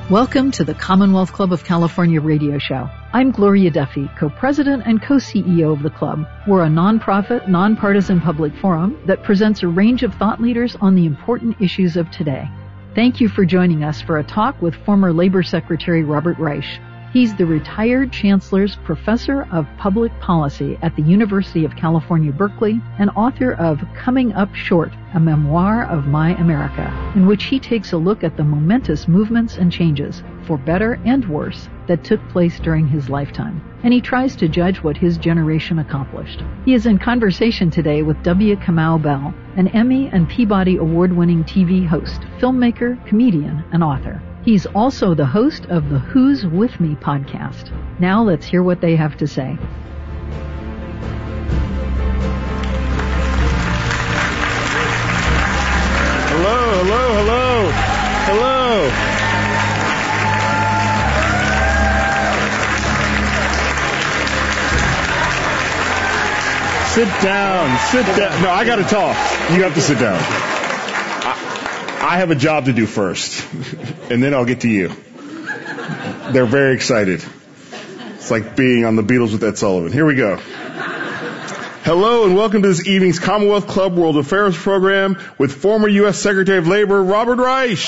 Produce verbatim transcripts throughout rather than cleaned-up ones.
Welcome to the Commonwealth Club of California radio show. I'm Gloria Duffy, co-president and co-C E O of the club. We're a nonprofit, nonpartisan public forum that presents a range of thought leaders on the important issues of today. Thank you for joining us for a talk with former Labor Secretary Robert Reich. He's the retired Chancellor's Professor of Public Policy at the University of California, Berkeley, and author of Coming Up Short, a memoir of my America, in which he takes a look at the momentous movements and changes, for better and worse, that took place during his lifetime. And he tries to judge what his generation accomplished. He is in conversation today with W. Kamau Bell, an Emmy and Peabody Award-winning T V host, filmmaker, comedian, and author. He's also the host of the Who's With Me podcast. Now let's hear what they have to say. Hello, hello, hello, hello. Sit down, sit down. No, I got to talk. You have to sit down. I have a job to do first, and then I'll get to you. They're very excited. It's like being on the Beatles with Ed Sullivan. Here we go. Hello, and welcome to this evening's Commonwealth Club World Affairs program with former U S Secretary of Labor, Robert Reich.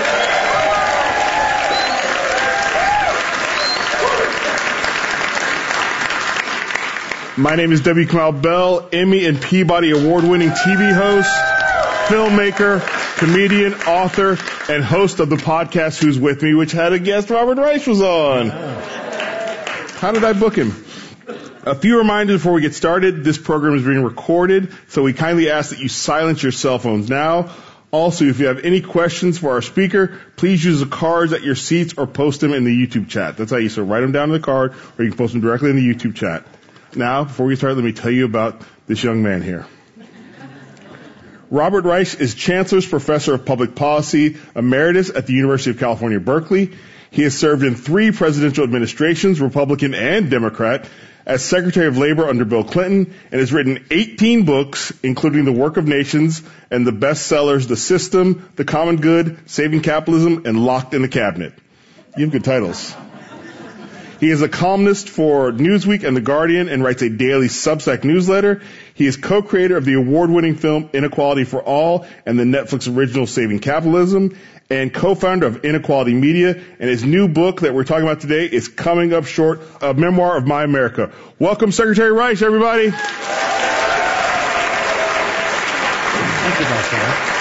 My name is W. Kamau Bell, Emmy and Peabody Award-winning T V host, filmmaker, comedian, author, and host of the podcast Who's With Me, which had a guest Robert Reich was on. How did I book him? A few reminders before we get started. This program is being recorded, so we kindly ask that you silence your cell phones now. Also, if you have any questions for our speaker, please use the cards at your seats or post them in the YouTube chat. That's how you so write them down on the card, or you can post them directly in the YouTube chat. Now, before we start, let me tell you about this young man here. Robert Reich is Chancellor's Professor of Public Policy, Emeritus at the University of California, Berkeley. He has served in three presidential administrations, Republican and Democrat, as Secretary of Labor under Bill Clinton, and has written eighteen books, including The Work of Nations and the bestsellers The System, The Common Good, Saving Capitalism, and Locked in the Cabinet. You have good titles. He is a columnist for Newsweek and The Guardian and writes a daily Substack newsletter. He is co-creator of the award-winning film Inequality for All and the Netflix original Saving Capitalism, and co-founder of Inequality Media. And his new book that we're talking about today is Coming Up Short, a memoir of my America. Welcome, Secretary Reich, everybody. Thank you, Doctor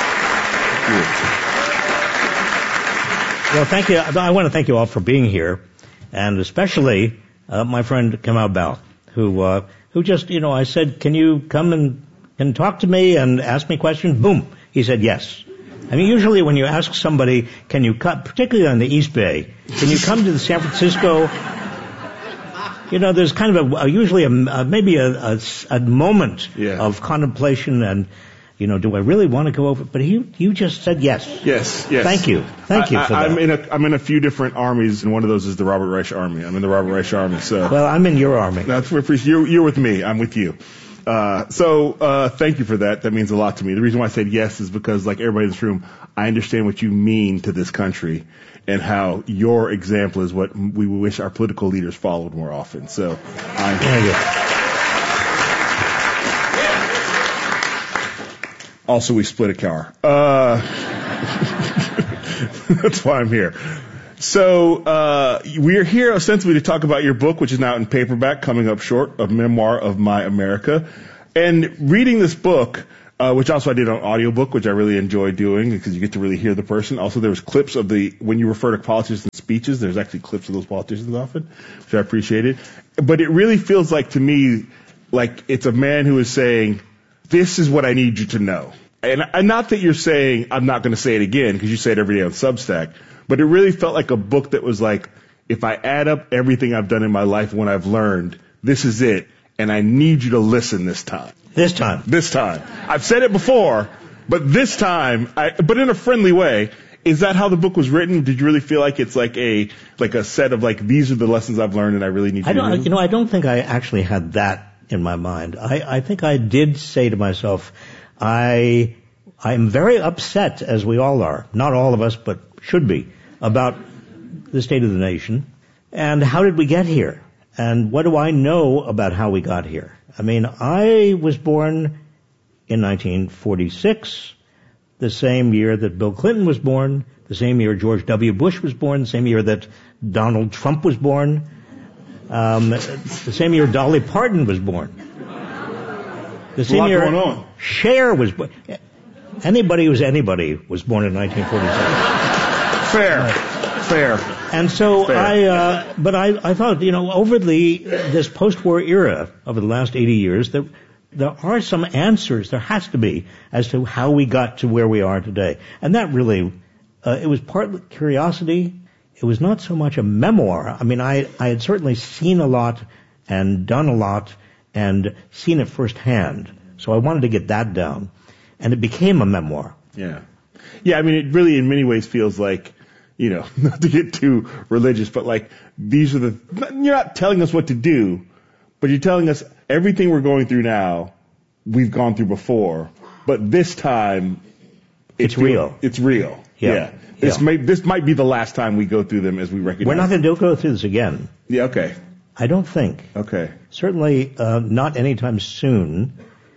Well, thank you. I want to thank you all for being here, and especially uh, my friend Kamau Bell, who uh, who just, you know, I said, can you come and, and talk to me and ask me questions? Boom. He said yes. I mean, usually when you ask somebody, can you come, particularly on the East Bay, can you come to the San Francisco, you know, there's kind of a, a usually a, a maybe a, a, a moment yeah. of contemplation and, you know, do I really want to go over? But you, you just said yes. Yes, yes. Thank you. Thank you I, for I, that. I'm in a, I'm in a few different armies, and one of those is the Robert Reich Army. I'm in the Robert Reich Army, so. Well, I'm in your army. That's for, you're, you're with me. I'm with you. Uh, so, uh, thank you for that. That means a lot to me. The reason why I said yes is because, like everybody in this room, I understand what you mean to this country and how your example is what we wish our political leaders followed more often. So, I Thank you. Also, we split a car. Uh, that's why I'm here. So, uh, we are here ostensibly to talk about your book, which is now in paperback, Coming Up Short, a memoir of my America. And reading this book, uh, which also I did on audiobook, which I really enjoy doing because you get to really hear the person. Also, there was clips of the, when you refer to politicians' speeches, there's actually clips of those politicians often, which I appreciated. But it really feels like to me, like it's a man who is saying, this is what I need you to know. And, and not that you're saying, I'm not going to say it again, because you say it every day on Substack, but it really felt like a book that was like, if I add up everything I've done in my life, when I've learned, this is it, and I need you to listen this time. This time. This time. I've said it before, but this time, I, but in a friendly way. Is that how the book was written? Did you really feel like it's like a like a set of like, these are the lessons I've learned and I really need I to don't, do? You know, I don't think I actually had that in my mind. I, I think I did say to myself, I, I'm very upset, as we all are, not all of us, but should be, about the state of the nation, and how did we get here? And what do I know about how we got here? I mean, I was born in nineteen forty-six, the same year that Bill Clinton was born, the same year George W. Bush was born, the same year that Donald Trump was born, um, the same year Dolly Parton was born. The same year going on. Cher was born. Anybody who's anybody was born in nineteen forty-seven. Fair. Right. Fair. And so Fair. I, uh, but I, I thought, you know, over the, this post-war era, over the last eighty years, there, there are some answers, there has to be, as to how we got to where we are today. And that really, uh, it was partly curiosity. It was not so much a memoir. I mean, I, I had certainly seen a lot and done a lot and seen it firsthand. So I wanted to get that down. And it became a memoir. Yeah. Yeah, I mean, it really in many ways feels like, you know, not to get too religious, but like, these are the, you're not telling us what to do, but you're telling us everything we're going through now, we've gone through before, but this time, It's real. It's real. Yeah. Yeah. This Yeah. might, this might be the last time we go through them as we recognize. We're not going to go through this again. Yeah, okay. I don't think. Okay. Certainly uh, not anytime soon.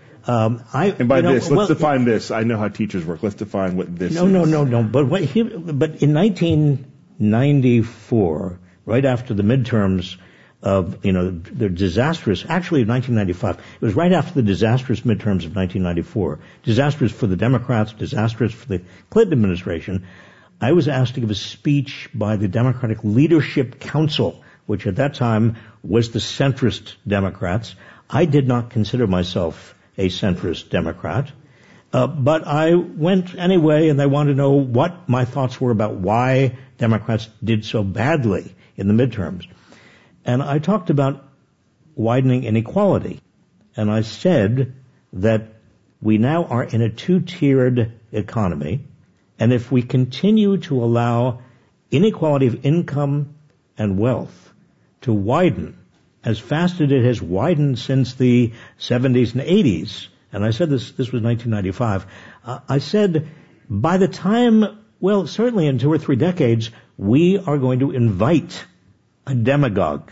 Um, I, And by you know, this, let's well, define this. I know how teachers work. Let's define what this No, is. no, no, no. But what he, but in nineteen ninety-four, right after the midterms of, you know, the disastrous, actually nineteen ninety-five, it was right after the disastrous midterms of nineteen ninety-four. Disastrous for the Democrats, disastrous for the Clinton administration. I was asked to give a speech by the Democratic Leadership Council, which at that time was the centrist Democrats. I did not consider myself a centrist Democrat. Uh, but I went anyway, and they wanted to know what my thoughts were about why Democrats did so badly in the midterms. And I talked about widening inequality. And I said that we now are in a two-tiered economy, and if we continue to allow inequality of income and wealth to widen as fast as it has widened since the seventies and eighties, and I said this, this was nineteen ninety-five, uh, I said by the time, well, certainly in two or three decades, we are going to invite a demagogue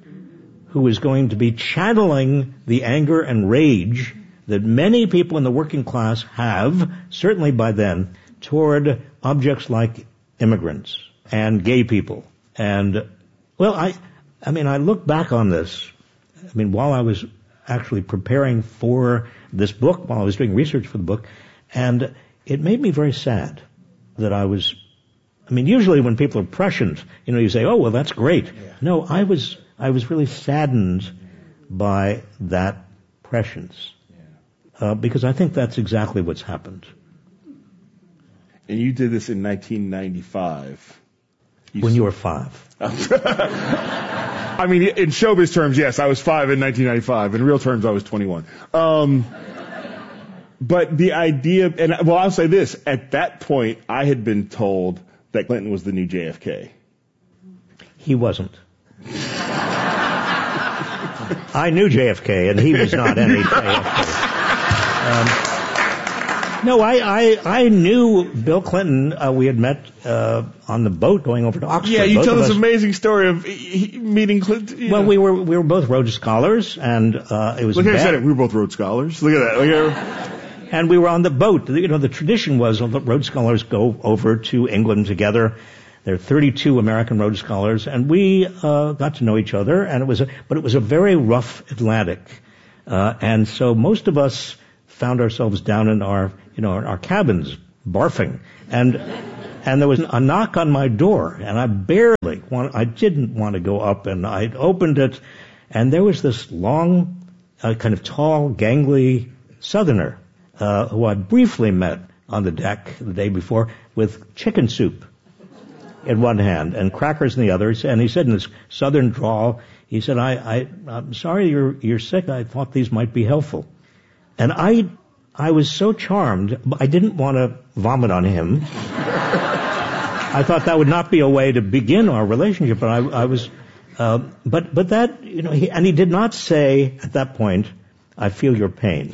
who is going to be channeling the anger and rage that many people in the working class have, certainly by then, toward objects like immigrants and gay people. And, well, I, I mean, I look back on this, I mean, while I was actually preparing for this book, while I was doing research for the book, and it made me very sad that I was, I mean, usually when people are prescient, you know, you say, oh, well, that's great. Yeah. No, I was, I was really saddened by that prescience, uh, because I think that's exactly what's happened. And you did this in nineteen ninety-five. You when you were five. I mean, in showbiz terms, yes, I was five in nineteen ninety-five. In real terms, I was twenty-one. Um, but the idea, and well, I'll say this, at that point, I had been told that Clinton was the new J F K. He wasn't. I knew J F K, and he was not any J F K. Um, no, I, I, I knew Bill Clinton. Uh, we had met uh, on the boat going over to Oxford. Yeah, you both tell of this us. amazing story of he, meeting Clinton. You Well, know. we were we were both Rhodes scholars, and uh, it was Look at bad. I said it. We were both Rhodes scholars. Look at that. Look at And we were on the boat. You know, the tradition was the Rhodes Scholars go over to England together. There are thirty-two American Rhodes Scholars, and we uh, got to know each other. And it was, a, but it was a very rough Atlantic, uh, and so most of us found ourselves down in our, you know, our cabins, barfing, and and there was a knock on my door, and I barely want, I didn't want to go up, and I opened it, and there was this long, uh, kind of tall, gangly Southerner. Uh, who I briefly met on the deck the day before with chicken soup in one hand and crackers in the other. And he said in this southern drawl, he said, I, I, I'm sorry you're, you're sick. I thought these might be helpful. And I, I was so charmed, I didn't want to vomit on him. I thought that would not be a way to begin our relationship, but I, I was, uh, but, but that, you know, he, and he did not say at that point, I feel your pain.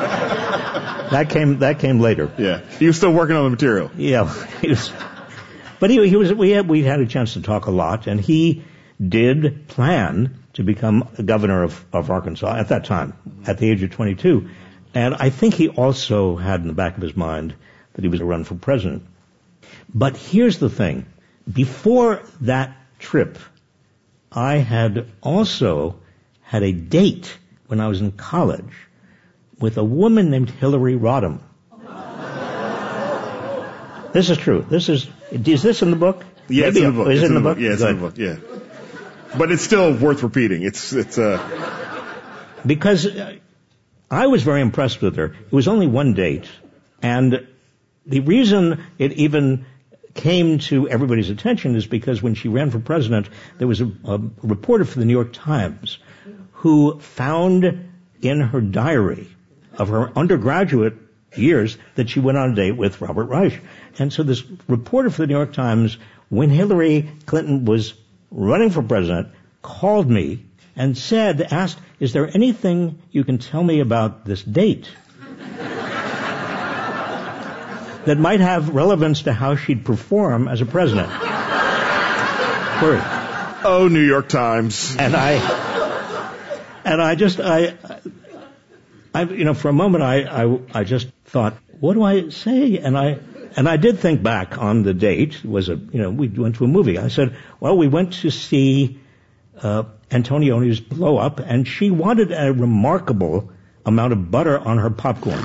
That came, that came later. Yeah. He was still working on the material. Yeah. He was, But he, he was, we had, we had a chance to talk a lot, and he did plan to become a governor of, of Arkansas at that time, at the age of twenty-two. And I think he also had in the back of his mind that he was going to run for president. But here's the thing. Before that trip, I had also had a date when I was in college with a woman named Hillary Rodham. This is true. This is, is this in the book? Yeah, Maybe it's in the book. Is it's it in the book? book? Yeah, it's Good. in the book, yeah. But it's still worth repeating. It's, it's, uh... Because I was very impressed with her. It was only one date. And the reason it even came to everybody's attention is because when she ran for president, there was a, a reporter for the New York Times who found in her diary of her undergraduate years that she went on a date with Robert Reich. And so this reporter for the New York Times, when Hillary Clinton was running for president, called me and said, asked, is there anything you can tell me about this date that might have relevance to how she'd perform as a president? Word. Oh, New York Times. And I, and I just, I, I, you know, for a moment I, I, I just thought, what do I say? And I, and I did think back on the date. It was a, you know, we went to a movie. I said, well, we went to see, uh, Antonioni's Blow Up, and she wanted a remarkable amount of butter on her popcorn.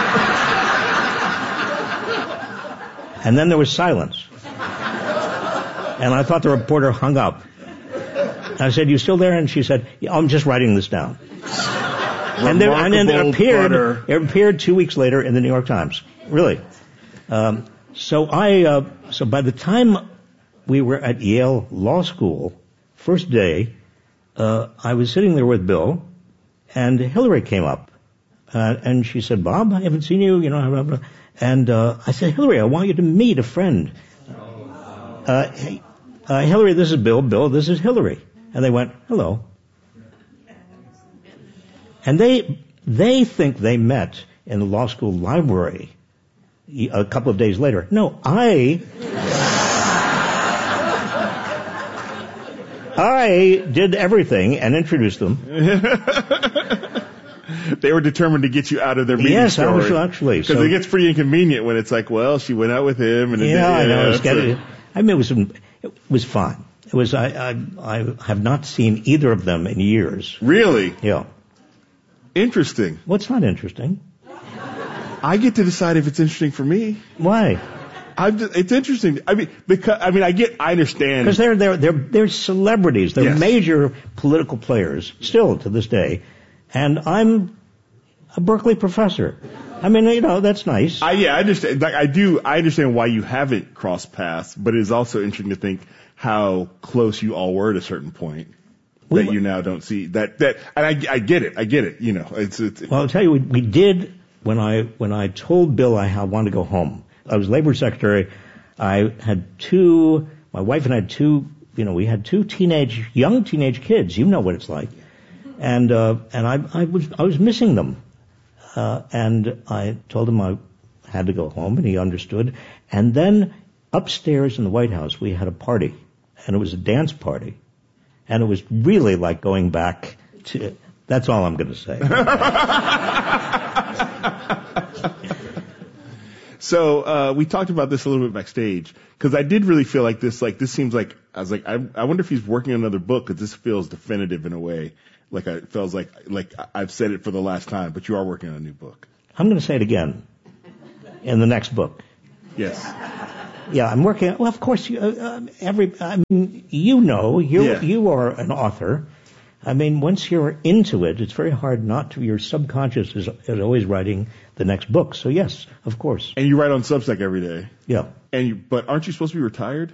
And then there was silence. And I thought the reporter hung up. I said, you still there? And she said, yeah, I'm just writing this down. And, there, and then it appeared, butter. it appeared two weeks later in the New York Times. Really. Um, so I, uh, so by the time we were at Yale Law School, first day, uh, I was sitting there with Bill, and Hillary came up. Uh, and she said, Bob, I haven't seen you, you know, blah, blah. And, uh, I said, Hillary, I want you to meet a friend. Uh, hey, uh, Hillary, this is Bill. Bill, this is Hillary. And they went, hello. And they, they think they met in the law school library a couple of days later. No, I, I did everything and introduced them. They were determined to get you out of their meeting yes, story. Yes, actually. Because so, it gets pretty inconvenient when it's like, well, she went out with him. And yeah, it, yeah, I know. It's so. it. I mean, it was, it was fun. It was, I, I, I have not seen either of them in years. Really? Yeah. Interesting. What's not interesting? I get to decide if it's interesting for me. Why? I'm just, it's interesting. I mean, because I mean, I get, I understand. Because they're they're they're they're celebrities. They're yes. major political players still to this day, and I'm a Berkeley professor. I mean, you know, that's nice. I, yeah, I understand. Like, I do. I understand why you haven't crossed paths, but it is also interesting to think how close you all were at a certain point. We, that you now don't see that that and I, I get it I get it you know it's, it's well I'll tell you we, we did when I when I told Bill I wanted to go home. I was labor secretary. I had two my wife and I had two you know we had two teenage young teenage kids. You know what it's like. And uh and I I was I was missing them. Uh and I told him I had to go home, and he understood. And then upstairs in the White House we had a party, and it was a dance party. And it was really like going back to, that's all I'm going to say. So, uh, we talked about this a little bit backstage, because I did really feel like this, like, this seems like, I was like, I, I wonder if he's working on another book, because this feels definitive in a way. Like, it feels like, like I've said it for the last time, but you are working on a new book. I'm going to say it again in the next book. Yes. Yeah, I'm working. Well, of course, you, uh, every. I mean, you know, you yeah. you are an author. I mean, once you're into it, it's very hard not to. Your subconscious is, is always writing the next book. So yes, of course. And you write on Substack every day. Yeah. And you, but aren't you supposed to be retired?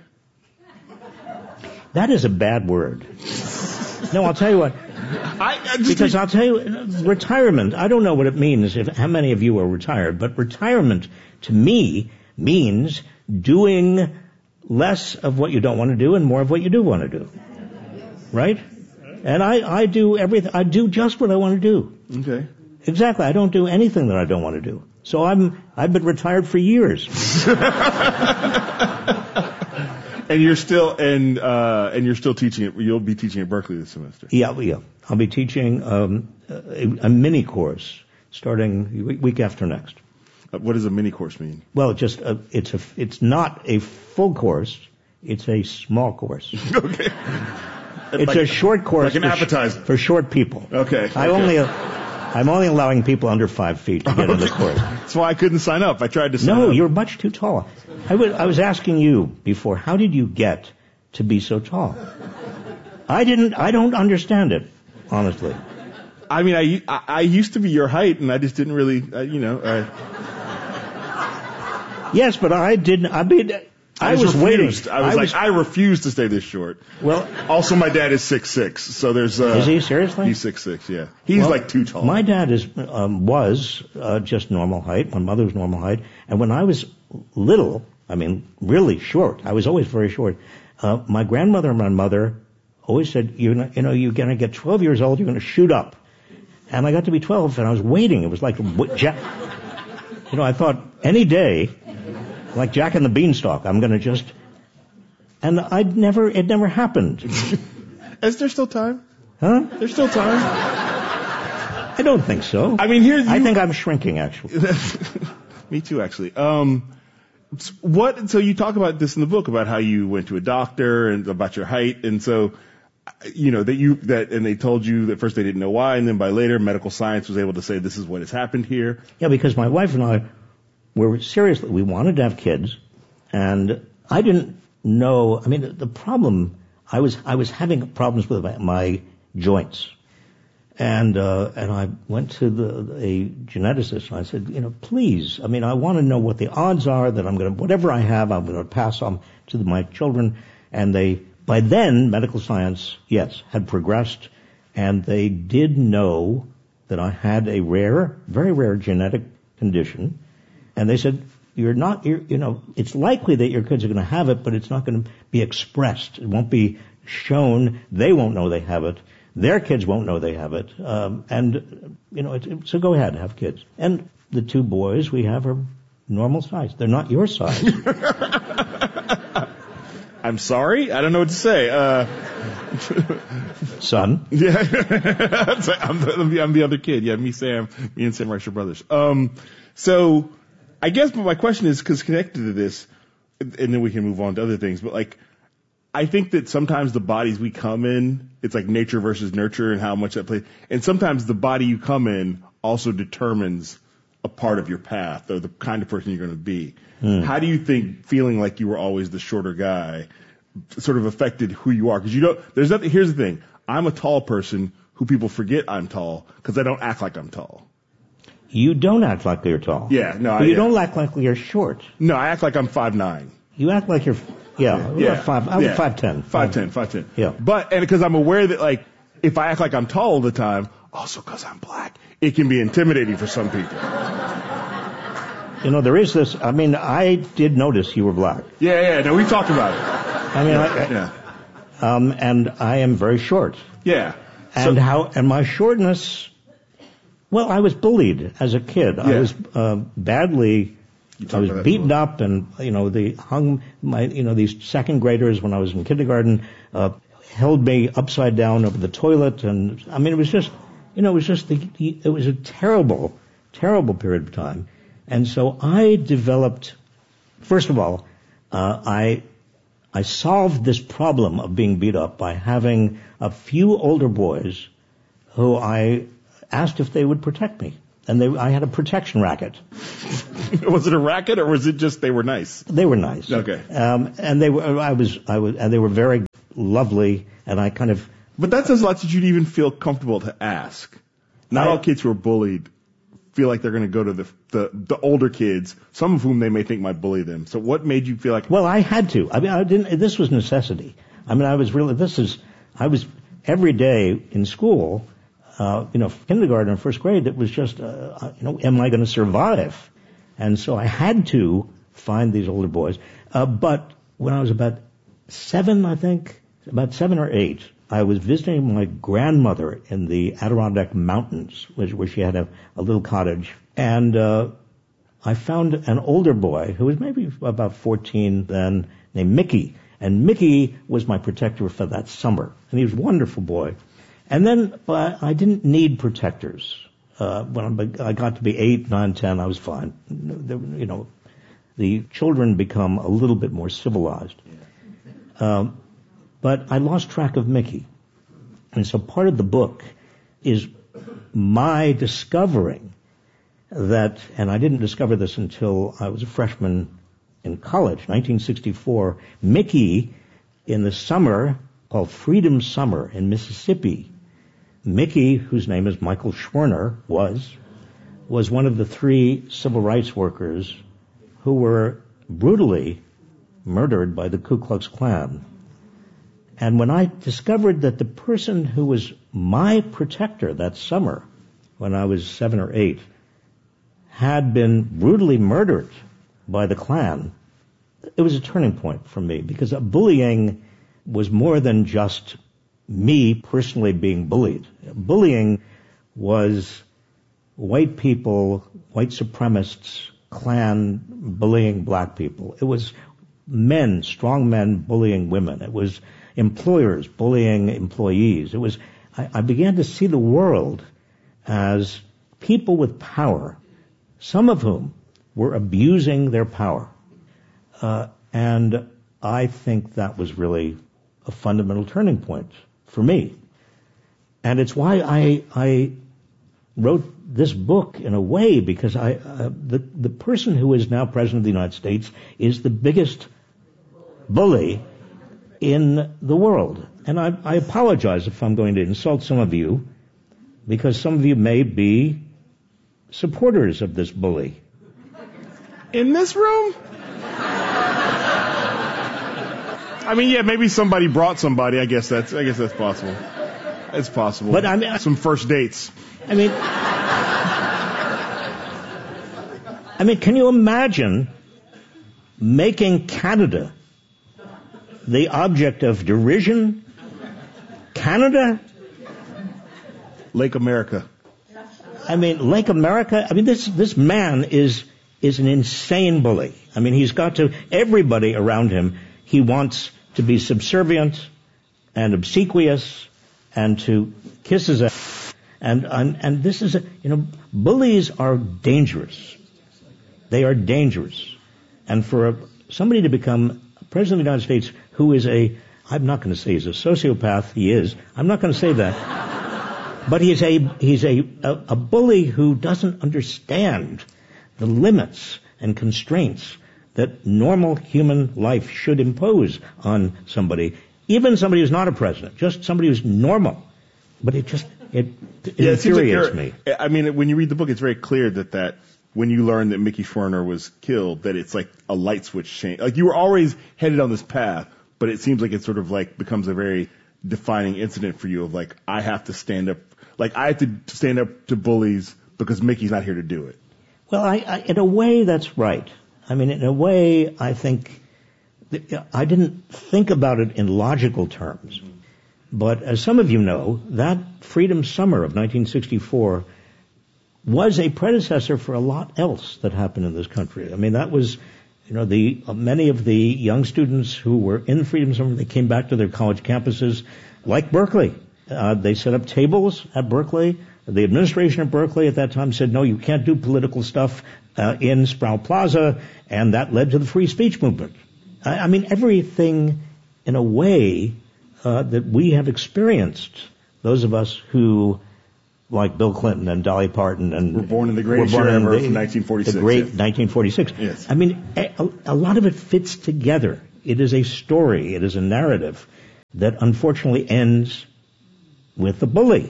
That is a bad word. No, I'll tell you what. I, I just because think, I'll tell you, retirement. I don't know what it means. If how many of you are retired, but retirement to me means doing less of what you don't want to do and more of what you do want to do. Right? And I, I do everything, I do just what I want to do. Okay. Exactly. I don't do anything that I don't want to do. So I'm, I've been retired for years. And you're still and uh, and you're still teaching it. You'll be teaching at Berkeley this semester. Yeah, yeah. I'll be teaching um, a, a mini course starting week after next. Uh, what does a mini course mean? Well, just a, it's a it's not a full course. It's a small course. Okay. It's like, a short course like an for, appetizer. for short people. Okay. I okay. only I'm only allowing people under five feet to get in the course. That's why I couldn't sign up. I tried to sign no, up. No, you're much too tall. I was I was asking you before. How did you get to be so tall? I didn't. I don't understand it, honestly. I mean, I, I, I used to be your height, and I just didn't really, uh, you know. Uh, yes, but I didn't. I mean, I, I was refused. waiting. I was I like, was, I refuse to stay this short. Well, also, my dad is six six, so there's. Uh, is he seriously? He's six six. Yeah, he's well, like too tall. My dad is um, was uh, just normal height. My mother was normal height, and when I was little, I mean, really short. I was always very short. Uh, my grandmother and my mother always said, "You know, you know, you're going to get twelve years old. You're going to shoot up." And I got to be twelve, and I was waiting. It was like, Jack, you know, I thought any day, like Jack and the Beanstalk, I'm going to just. And I'd never, it never happened. Is there still time? Huh? There's still time? I don't think so. I mean, here. You... I think I'm shrinking, actually. Me too, actually. Um, what? So you talk about this in the book about how you went to a doctor and about your height, and so, you know, that you that and they told you that first they didn't know why, and then by later medical science was able to say this is what has happened here. Yeah, because my wife and I were seriously, we wanted to have kids, and I didn't know. I mean, the problem I was I was having problems with my, my joints. And, uh, and I went to the, a geneticist and I said, you know, please, I mean, I want to know what the odds are that I'm going to, whatever I have, I'm going to pass on to the, my children. And they, by then, medical science, yes, had progressed and they did know that I had a rare, very rare genetic condition. And they said, you're not, you're, you know, it's likely that your kids are going to have it, but it's not going to be expressed. It won't be shown. They won't know they have it. Their kids won't know they have it. Um, and, you know, it, it, so go ahead, have kids. And the two boys we have are normal size. They're not your size. I'm sorry? I don't know what to say. Uh... Son? Yeah. I'm, the, I'm the other kid. Yeah, me, Sam. Me and Sam are your brothers. Um, so I guess my question is, because connected to this, and then we can move on to other things, but like, I think that sometimes the bodies we come in, it's like nature versus nurture and how much that plays. And sometimes the body you come in also determines a part of your path or the kind of person you're going to be. Hmm. How do you think feeling like you were always the shorter guy sort of affected who you are? Because you don't, there's nothing, here's the thing. I'm a tall person who people forget I'm tall because I don't act like I'm tall. You don't act like you're tall. Yeah, no. But I, you yeah. don't act like you're short. No, I act like I'm five nine. You act like you're, yeah, yeah, yeah. five, I was yeah. five ten. Five ten, five ten. Yeah. But, and because I'm aware that like, if I act like I'm tall all the time, also because I'm black, it can be intimidating for some people. You know, there is this, I mean, I did notice you were black. Yeah, yeah, no, we talked about it. I mean, yeah, I, yeah. Um, and I am very short. Yeah. And so, how, and my shortness, well, I was bullied as a kid. Yeah. I was, uh, badly, I was beaten up and, you know, they hung my, you know, these second graders when I was in kindergarten, uh, held me upside down over the toilet. And I mean, it was just, you know, it was just the, it was a terrible, terrible period of time. And so I developed, first of all, uh, I, I solved this problem of being beat up by having a few older boys who I asked if they would protect me. And they, I had a protection racket. Was it a racket or was it just they were nice? They were nice. Okay. Um, and they were, I was, I was, and they were very lovely. And I kind of. But that says a lot that you'd even feel comfortable to ask. Not I, all kids who are bullied feel like they're going to go to the, the the older kids, some of whom they may think might bully them. So what made you feel like? Well, I had to. I mean, I didn't. This was necessity. I mean, I was really. This is. I was every day in school. Uh, you know, kindergarten and first grade. It was just. Uh, you know, am I going to survive? And so I had to find these older boys. Uh, but when I was about seven, I think, about seven or eight, I was visiting my grandmother in the Adirondack Mountains, which, where she had a, a little cottage. And uh, I found an older boy who was maybe about fourteen then, named Mickey. And Mickey was my protector for that summer. And he was a wonderful boy. And then uh, I didn't need protectors. Uh, when I got to be eight, nine, ten, I was fine. You know, the children become a little bit more civilized. Um, but I lost track of Mickey. And so part of the book is my discovering that, and I didn't discover this until I was a freshman in college, nineteen sixty-four, Mickey, in the summer called Freedom Summer in Mississippi, Mickey, whose name is Michael Schwerner, was, was one of the three civil rights workers who were brutally murdered by the Ku Klux Klan. And when I discovered that the person who was my protector that summer, when I was seven or eight, had been brutally murdered by the Klan, it was a turning point for me, because bullying was more than just me personally being bullied. Bullying was white people, white supremacists, Klan bullying black people. It was men, strong men bullying women. It was employers bullying employees. It was, I, I began to see the world as people with power, some of whom were abusing their power. Uh, and I think that was really a fundamental turning point for me. And it's why I, I wrote this book in a way, because I, uh, the, the person who is now President of the United States is the biggest bully in the world. And I, I apologize if I'm going to insult some of you, because some of you may be supporters of this bully. In this room? I mean, yeah, maybe somebody brought somebody. I guess that's, I guess that's possible. It's possible. But I mean, some first dates. I mean, I mean, can you imagine making Canada the object of derision? Canada? Lake America. I mean, Lake America. I mean, this this man is is an insane bully. I mean, he's got to, everybody around him, he wants to be subservient and obsequious and to kiss his ass. And, and, and this is, a, you know, bullies are dangerous. They are dangerous. And for a, somebody to become President of the United States who is a, I'm not going to say he's a sociopath, he is. I'm not going to say that. But he's a, he's a, a, a bully who doesn't understand the limits and constraints that normal human life should impose on somebody, even somebody who's not a president, just somebody who's normal. But it just, it, it yeah, infuriates it me. I mean, when you read the book, it's very clear that, that when you learn that Mickey Schwerner was killed, that it's like a light switch change. Like, you were always headed on this path, but it seems like it sort of like becomes a very defining incident for you of like, I have to stand up, like I have to stand up to bullies because Mickey's not here to do it. Well, I, I, in a way, that's right. I mean, in a way, I think, that I didn't think about it in logical terms. But as some of you know, that Freedom Summer of nineteen sixty-four was a predecessor for a lot else that happened in this country. I mean, that was, you know, the uh, many of the young students who were in Freedom Summer, they came back to their college campuses, like Berkeley. Uh, they set up tables at Berkeley. The administration at Berkeley at that time said, no, you can't do political stuff uh, in Sproul Plaza, and that led to the free speech movement. I, I mean, everything, in a way, uh, that we have experienced, those of us who, like Bill Clinton and Dolly Parton, and were born in the greatest year ever of nineteen forty-six. The great yes. nineteen forty-six. Yes. I mean, a, a lot of it fits together. It is a story. It is a narrative that unfortunately ends with the bully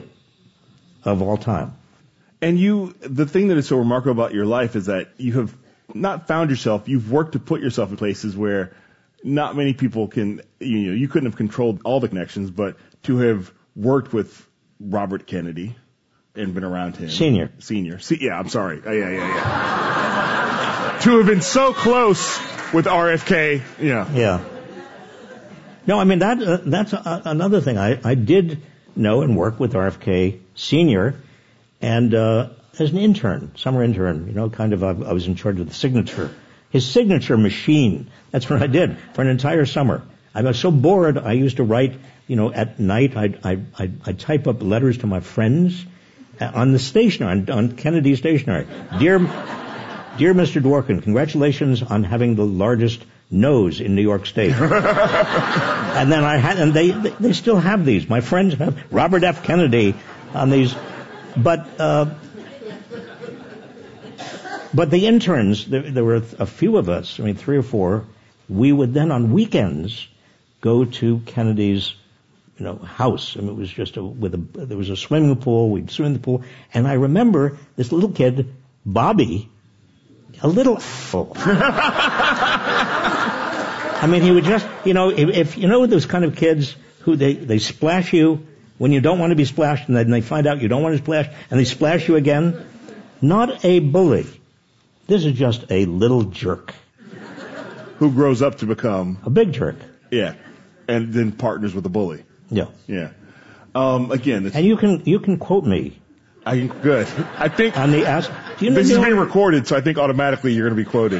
of all time. And you, the thing that is so remarkable about your life is that you have not found yourself, you've worked to put yourself in places where not many people can, you know, you couldn't have controlled all the connections, but to have worked with Robert Kennedy and been around him. Senior. Senior. Se- yeah, I'm sorry. Uh, yeah, yeah, yeah. To have been so close with R F K, yeah. Yeah. No, I mean, that uh, that's a, another thing. I, I did know and work with R F K Senior, and uh, as an intern, summer intern, you know, kind of, I, I was in charge of the signature, his signature machine. That's what I did for an entire summer. I was so bored, I used to write, you know, at night, I'd, I'd, I'd, I'd type up letters to my friends on the stationery, on, on Kennedy stationery. Dear, dear Mister Dworkin, congratulations on having the largest nose in New York State. And then I had, and they, they still have these. My friends have Robert F. Kennedy on these. But, uh, but the interns, there, there were a few of us, I mean, three or four. We would then on weekends go to Kennedy's, you know, house. I mean, it was just a, with a, there was a swimming pool. We'd swim in the pool. And I remember this little kid, Bobby, a little full. I mean, he would just, you know, if, if you know those kind of kids who they, they splash you when you don't want to be splashed, and then they find out you don't want to splash, and they splash you again. Not a bully. This is just a little jerk. Who grows up to become a big jerk. Yeah. And then partners with a bully. Yeah. Yeah. Um, again, and you can, you can quote me. I good. I think on the ask. Do you know this is being recorded, so I think automatically you're going to be quoted.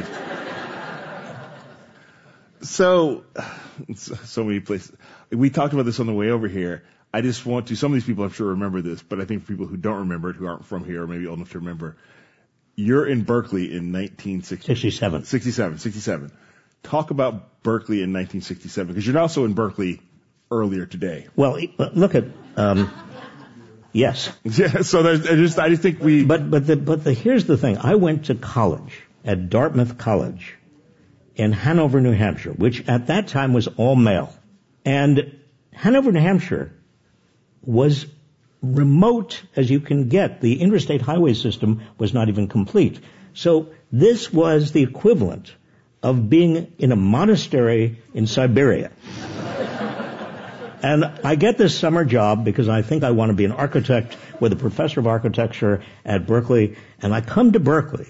So, so many places. We talked about this on the way over here. I just want to, some of these people I'm sure remember this, but I think for people who don't remember it, who aren't from here or maybe old enough to remember, you're in Berkeley in nineteen sixty-seven. sixty-seven, sixty-seven. Talk about Berkeley in nineteen sixty-seven, because you're also in Berkeley earlier today. Well, look at, um, yes. Yeah, so there's, I just, I just think we... But, but the, but the, here's the thing. I went to college at Dartmouth College in Hanover, New Hampshire, which at that time was all male. And Hanover, New Hampshire was remote as you can get. The interstate highway system was not even complete. So this was the equivalent of being in a monastery in Siberia. And I get this summer job because I think I want to be an architect with a professor of architecture at Berkeley. And I come to Berkeley.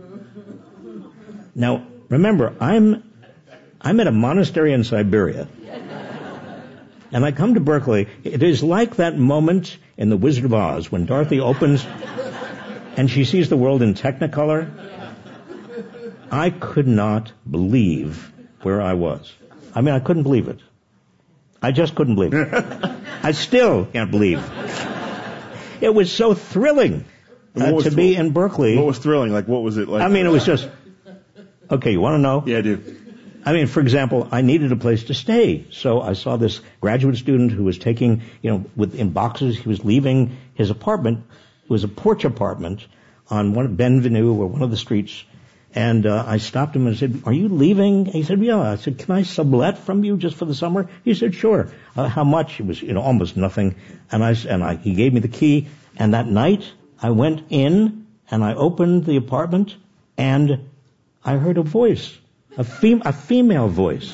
Now, remember, I'm, I'm at a monastery in Siberia. And I come to Berkeley. It is like that moment in The Wizard of Oz when Dorothy opens and she sees the world in Technicolor. I could not believe where I was. I mean, I couldn't believe it. I just couldn't believe it. I still can't believe. It was so thrilling uh, to be in Berkeley. What was thrilling? Like, what was it like? I mean, it was just, okay, you want to know? Yeah, I do. I mean, for example, I needed a place to stay. So I saw this graduate student who was taking, you know, with, in boxes, he was leaving his apartment. It was a porch apartment on one, Benvenue or one of the streets. And uh, I stopped him and said, "Are you leaving?" He said, "Yeah." I said, "Can I sublet from you just for the summer?" He said, "Sure." Uh, how much? It was, you know, almost nothing. And I and I, he gave me the key. And that night, I went in and I opened the apartment, and I heard a voice, a fem- a female voice,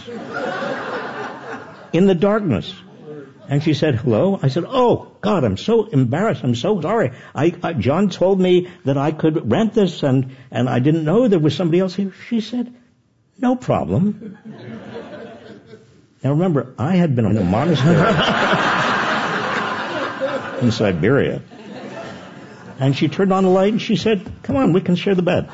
in the darkness. And she said, "Hello." I said, "Oh, God, I'm so embarrassed. I'm so sorry. I, I, John told me that I could rent this, and, and I didn't know there was somebody else here." She said, "No problem." Now remember, I had been in a monastery in Siberia. And she turned on the light and she said, "Come on, we can share the bed."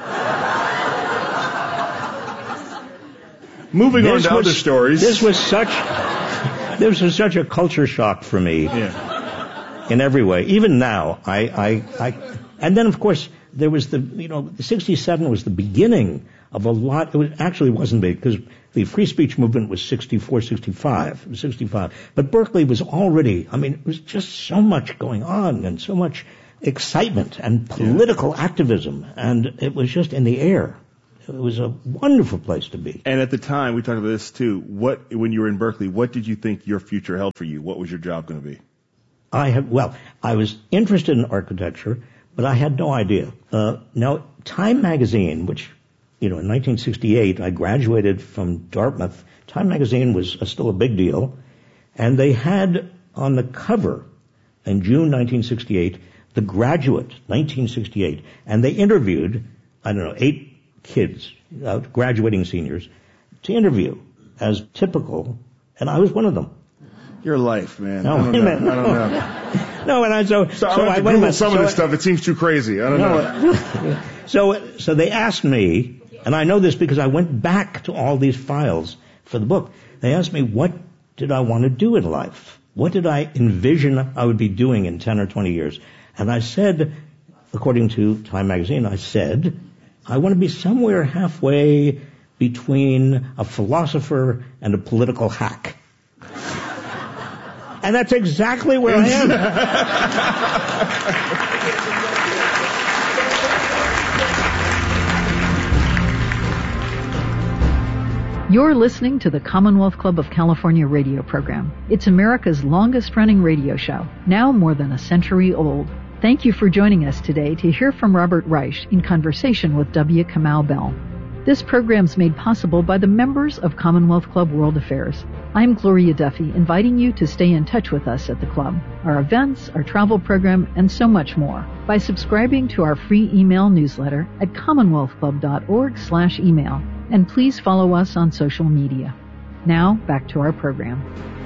Moving this on to was, other stories. This was such... This was such a culture shock for me, yeah. in every way. Even now, I, I, I, and then of course there was the, you know, sixty-seven was the beginning of a lot. It was, actually wasn't big because the free speech movement was sixty-four, sixty-five, it was sixty-five. But Berkeley was already, I mean, it was just so much going on and so much excitement and political yeah. activism, and it was just in the air. It was a wonderful place to be. And at the time, we talked about this too. What, when you were in Berkeley, what did you think your future held for you? What was your job going to be? I had, well, I was interested in architecture, but I had no idea. Uh, now, Time magazine, which, you know, in nineteen sixty-eight, I graduated from Dartmouth. Time magazine was uh, still a big deal. And they had on the cover in June nineteen sixty-eight, The Graduate, nineteen sixty-eight. And they interviewed, I don't know, eight kids, uh, graduating seniors, to interview as typical, and I was one of them. Your life, man. No, I don't know. I don't know. No, and I so so, so I I went went Google some so of this I, stuff. It seems too crazy. I don't no, know. so so they asked me, and I know this because I went back to all these files for the book. They asked me, what did I want to do in life? What did I envision I would be doing in ten or twenty years? And I said, according to Time magazine, I said, I want to be somewhere halfway between a philosopher and a political hack. And that's exactly where I am. You're listening to the Commonwealth Club of California radio program. It's America's longest-running radio show, now more than a century old. Thank you for joining us today to hear from Robert Reich in conversation with W. Kamau Bell. This program's made possible by the members of Commonwealth Club World Affairs. I'm Gloria Duffy, inviting you to stay in touch with us at the club, our events, our travel program, and so much more by subscribing to our free email newsletter at commonwealth club dot org slash email. And please follow us on social media. Now, back to our program.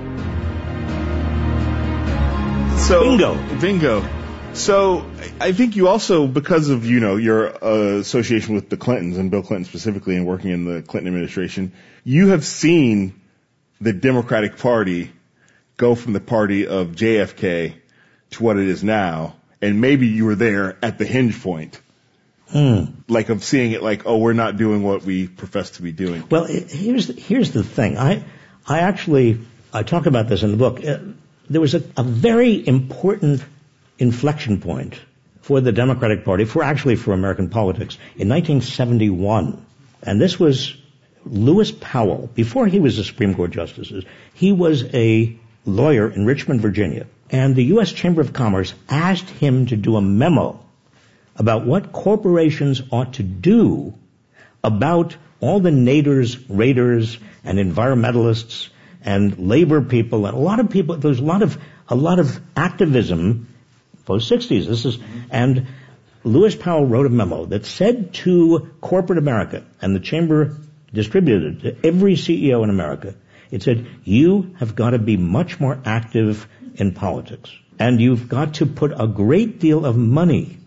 So, Bingo. Bingo. So I think you also, because of, you know, your uh, association with the Clintons and Bill Clinton specifically and working in the Clinton administration, you have seen the Democratic Party go from the party of J F K to what it is now. And maybe you were there at the hinge point. Hmm. Like of seeing it like, oh, we're not doing what we profess to be doing. Well, here's the, here's the thing. I I actually, I talk about this in the book. Uh, there was a, a very important inflection point for the Democratic Party, for actually for American politics, in nineteen seventy-one. And this was Lewis Powell. Before he was a Supreme Court justice, he was a lawyer in Richmond, Virginia. And the U S Chamber of Commerce asked him to do a memo about what corporations ought to do about all the naders, raiders, and environmentalists, and labor people, and a lot of people. There's a lot of a lot of activism post sixties. This is, and Lewis Powell wrote a memo that said to corporate America, and the Chamber distributed it to every C E O in America. It said, you have got to be much more active in politics, and you've got to put a great deal of money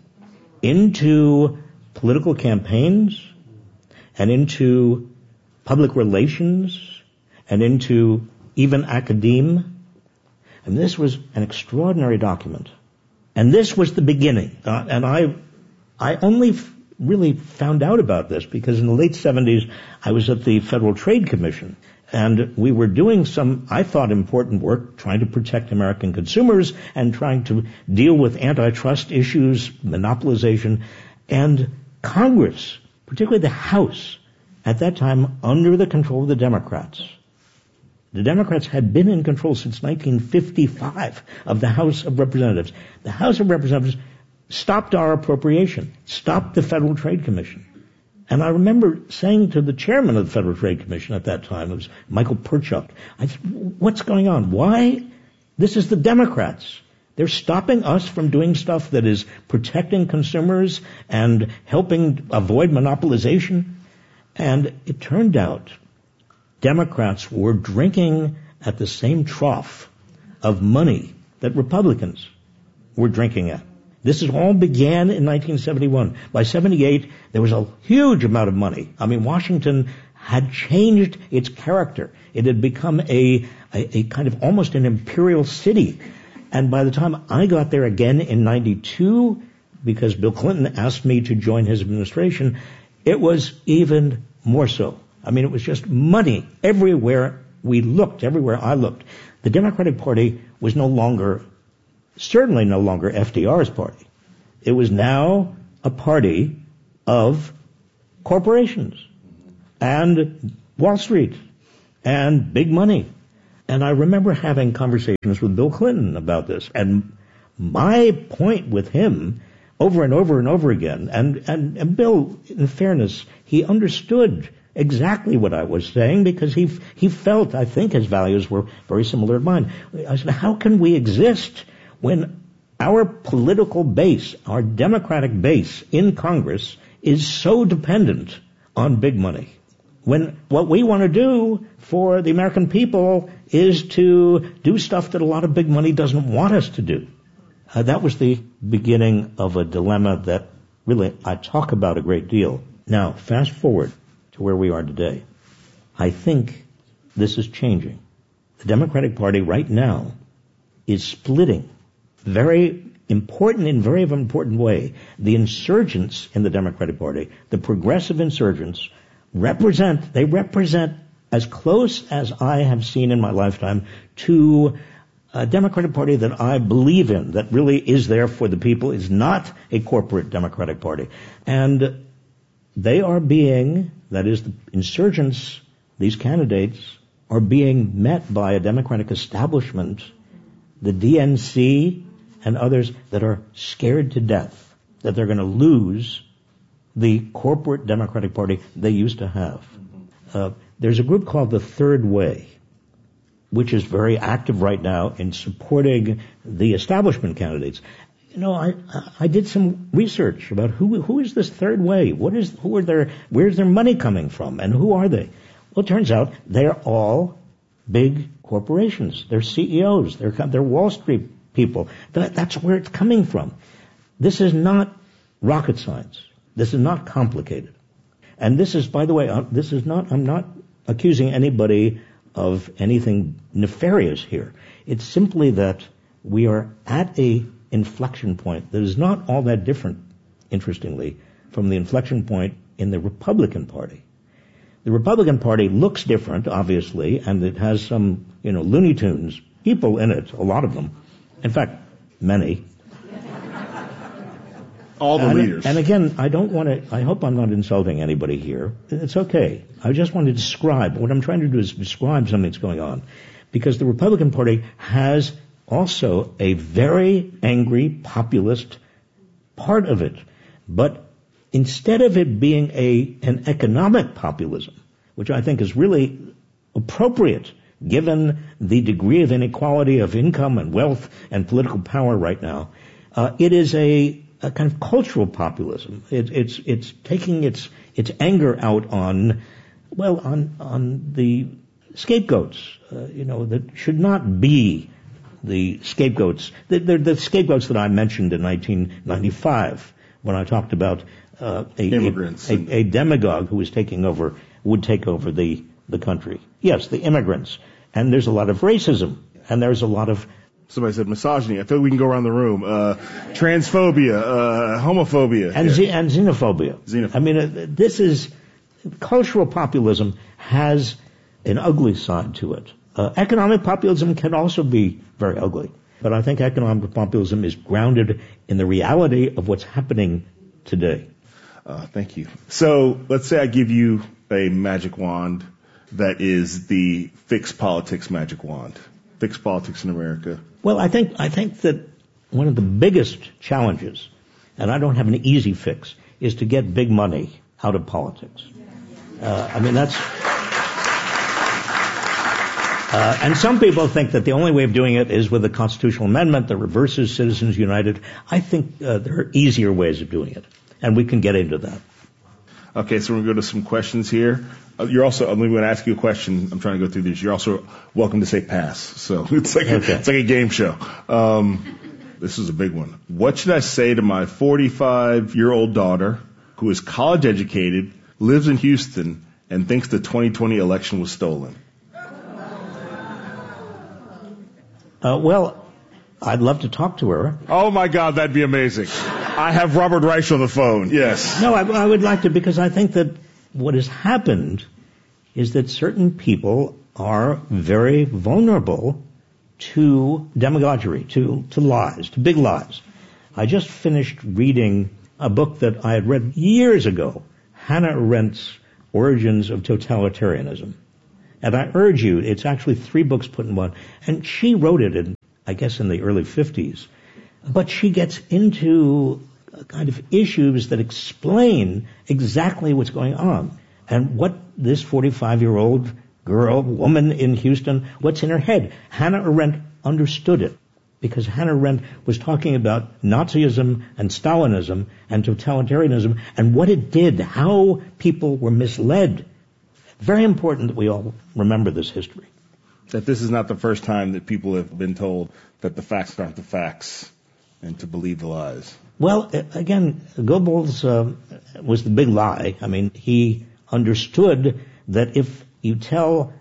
into political campaigns and into public relations and into even academia. And this was an extraordinary document. And this was the beginning. Uh, and I I only f- really found out about this because in the late seventies, I was at the Federal Trade Commission. And we were doing some, I thought, important work trying to protect American consumers and trying to deal with antitrust issues, monopolization. And Congress, particularly the House, at that time under the control of the Democrats. The Democrats had been in control since nineteen fifty-five of the House of Representatives. The House of Representatives stopped our appropriation, stopped the Federal Trade Commission. And I remember saying to the chairman of the Federal Trade Commission at that time, it was Michael Perchuk, I said, what's going on? Why? This is the Democrats. They're stopping us from doing stuff that is protecting consumers and helping avoid monopolization. And it turned out Democrats were drinking at the same trough of money that Republicans were drinking at. This is all began in nineteen seventy-one. By seventy-eight, there was a huge amount of money. I mean, Washington had changed its character. It had become a, a, a kind of almost an imperial city. And by the time I got there again in ninety-two, because Bill Clinton asked me to join his administration, it was even more so. I mean, it was just money everywhere we looked, everywhere I looked. The Democratic Party was no longer, certainly no longer F D R's party. It was now a party of corporations and Wall Street and big money. And I remember having conversations with Bill Clinton about this. And my point with him over and over and over again, and, and, and Bill, in fairness, he understood exactly what I was saying because he he felt, I think, his values were very similar to mine. I said, how can we exist when our political base, our Democratic base in Congress is so dependent on big money? When what we want to do for the American people is to do stuff that a lot of big money doesn't want us to do. Uh, that was the beginning of a dilemma that really I talk about a great deal. Now, fast forward to where we are today. I think this is changing. The Democratic Party right now is splitting very important, in very important way. The insurgents in the Democratic Party, the progressive insurgents, represent, they represent as close as I have seen in my lifetime to a Democratic Party that I believe in, that really is there for the people, is not a corporate Democratic Party. And they are being, that is, the insurgents, these candidates, are being met by a Democratic establishment, the D N C and others, that are scared to death that they're going to lose the corporate Democratic Party they used to have. Uh, there's a group called the Third Way, which is very active right now in supporting the establishment candidates. You know, I I did some research about who who is this Third Way? What is who are their where's their money coming from, and who are they? Well, it turns out they're all big corporations. They're C E Os. They're they're Wall Street people. That, that's where it's coming from. This is not rocket science. This is not complicated. And this is, by the way, uh, this is not. I'm not accusing anybody of anything nefarious here. It's simply that we are at a inflection point that is not all that different, interestingly, from the inflection point in the Republican Party. The Republican Party looks different, obviously, and it has some, you know, Looney Tunes people in it, a lot of them. In fact, many. All the and, leaders. And again, I don't want to, I hope I'm not insulting anybody here. It's okay. I just want to describe, what I'm trying to do is describe something that's going on. Because the Republican Party has also a very angry populist part of it. But instead of it being a an economic populism, which I think is really appropriate given the degree of inequality of income and wealth and political power right now, uh, it is a, a kind of cultural populism. It, it's it's taking its its anger out on, well, on on the scapegoats, uh, you know, that should not be the scapegoats. They're the scapegoats that I mentioned in nineteen ninety-five when I talked about uh, a, immigrants a, a, a demagogue who was taking over, would take over the, the country. Yes, the immigrants. And there's a lot of racism, and there's a lot of... Somebody said misogyny. I feel like we can go around the room. Uh, transphobia, uh, homophobia. And, yeah. ze- and xenophobia. Xenophobia. I mean, uh, this is... Cultural populism has an ugly side to it. Uh, economic populism can also be very ugly. But I think economic populism is grounded in the reality of what's happening today. Uh, thank you. So let's say I give you a magic wand that is the fix politics magic wand. Fix politics in America. Well, I think I think that one of the biggest challenges, and I don't have an easy fix, is to get big money out of politics. Uh, I mean, that's... Uh, and some people think that the only way of doing it is with a constitutional amendment that reverses Citizens United. I think uh, there are easier ways of doing it, and we can get into that. Okay, so we're going to go to some questions here. Uh, you're also, I'm going to ask you a question. I'm trying to go through these. You're also welcome to say pass. So it's like, okay. a, it's like a game show. Um, this is a big one. What should I say to my forty-five-year-old daughter who is college educated, lives in Houston, and thinks the twenty twenty election was stolen? Uh, well, I'd love to talk to her. Oh my God, that'd be amazing. I have Robert Reich on the phone. Yes. No, I, I would like to, because I think that what has happened is that certain people are very vulnerable to demagoguery, to, to lies, to big lies. I just finished reading a book that I had read years ago, Hannah Arendt's Origins of Totalitarianism. And I urge you, it's actually three books put in one. And she wrote it in, I guess, in the early fifties. But she gets into kind of issues that explain exactly what's going on. And what this forty-five-year-old girl, woman in Houston, what's in her head. Hannah Arendt understood it. Because Hannah Arendt was talking about Nazism and Stalinism and totalitarianism and what it did, how people were misled. Very important that we all remember this history. That this is not the first time that people have been told that the facts aren't the facts and to believe the lies. Well, again, Goebbels uh, was the big lie. I mean, he understood that if you tell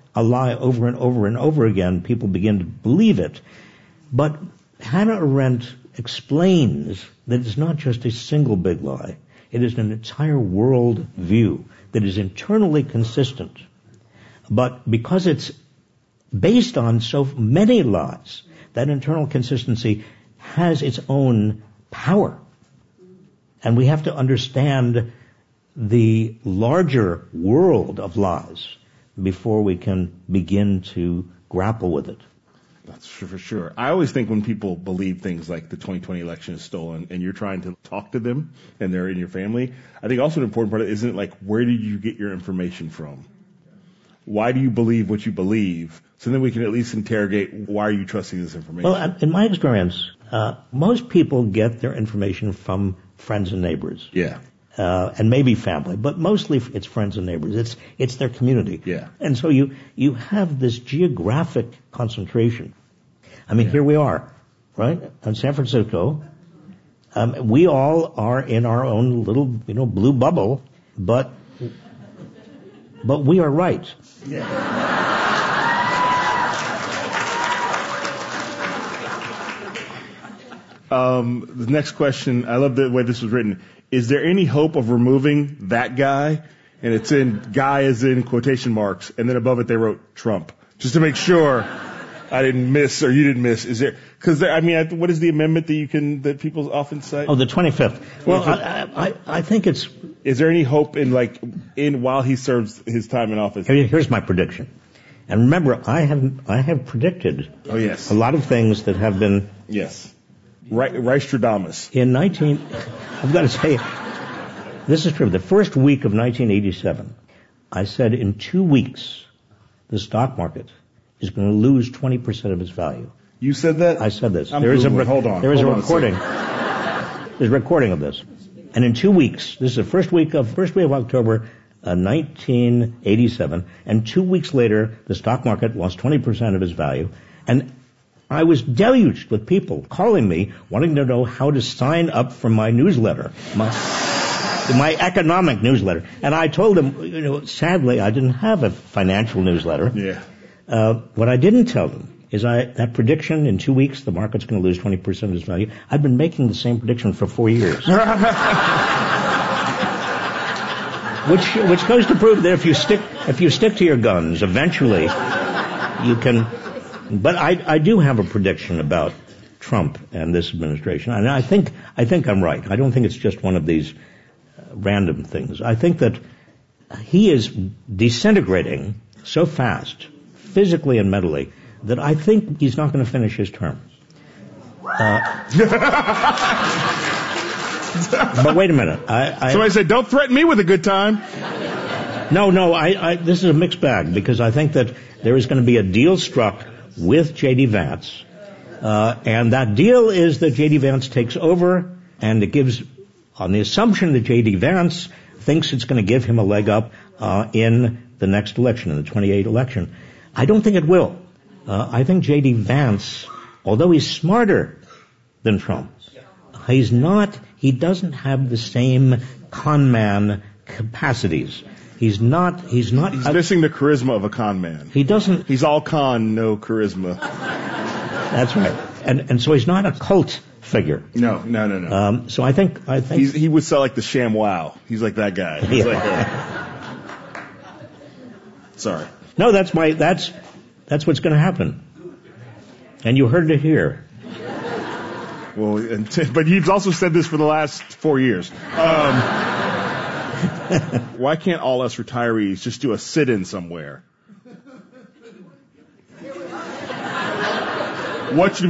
a lie over and over and over again, people begin to believe it. But Hannah Arendt explains that it's not just a single big lie. It is an entire world view that is internally consistent. But because it's based on so many lies, that internal consistency has its own power. And we have to understand the larger world of lies before we can begin to grapple with it. That's for sure. I always think when people believe things like the twenty twenty election is stolen and you're trying to talk to them and they're in your family, I think also an important part of it isn't like, where did you get your information from? Why do you believe what you believe? So then we can at least interrogate, why are you trusting this information? Well, in my experience, uh, most people get their information from friends and neighbors. Yeah. Uh, and maybe family, but mostly it's friends and neighbors. It's it's their community. Yeah. And so you you have this geographic concentration. I mean, yeah. Here we are, right, in San Francisco. Um, we all are in our own little, you know, blue bubble, but but we are right. Yeah. Um, the next question, I love the way this was written. Is there any hope of removing that guy? And it's in guy as in quotation marks, and then above it they wrote Trump, just to make sure I didn't miss or you didn't miss. Is there? Because I mean, what is the amendment that you can that people often cite? Oh, the twenty-fifth. Well, I, I I think it's. Is there any hope in like in while he serves his time in office? Here's my prediction. And remember, I have I have predicted. Oh yes. A lot of things that have been. Yes. Reistradamus. In nineteen, I've got to say, this is true. The first week of nineteen eighty-seven, I said in two weeks, the stock market is going to lose twenty percent of its value. You said that? I said this. I'm there is a re- hold on. There is hold a recording. There's a recording of this. And in two weeks, this is the first week of first week of October, uh, nineteen eighty-seven, and two weeks later, the stock market lost twenty percent of its value, and I was deluged with people calling me, wanting to know how to sign up for my newsletter, my, my economic newsletter. And I told them, you know, sadly, I didn't have a financial newsletter. Yeah. Uh, what I didn't tell them is I, that prediction in two weeks, the market's going to lose twenty percent of its value. I've been making the same prediction for four years. which, which goes to prove that if you stick, if you stick to your guns, eventually you can. But I, I do have a prediction about Trump and this administration, and I think I think I'm right. I don't think it's just one of these uh, random things. I think that he is disintegrating so fast, physically and mentally, that I think he's not going to finish his term. Uh, but wait a minute. I, I, Somebody said, "Don't threaten me with a good time." No, no. I, I, this is a mixed bag because I think that there is going to be a deal struck with J D. Vance, uh, and that deal is that J D. Vance takes over, and it gives, on the assumption that J D. Vance thinks it's going to give him a leg up uh, in the next election, in the twenty-eight election. I don't think it will. Uh, I think J D. Vance, although he's smarter than Trump, he's not, he doesn't have the same con man capacities. He's not, he's not... He's uh, missing the charisma of a con man. He doesn't... He's all con, no charisma. That's right. And and so he's not a cult figure. No, no, no, no. Um, so I think... I think he's, he would sell like the ShamWow. He's like that guy. He's yeah. like that. Sorry. No, that's my, that's, that's what's going to happen. And you heard it here. Well, and t- but you've also said this for the last four years. Um... Why can't all us retirees just do a sit-in somewhere? What should